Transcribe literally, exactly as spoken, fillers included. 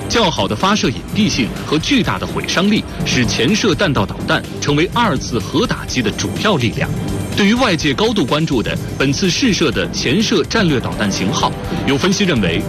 较好的发射隐蔽性和巨大的毁伤力，使前射弹道导弹成为二次核打击的主要力量。对于外界高度关注的本次试射的前射战略导弹型号，有分析认为，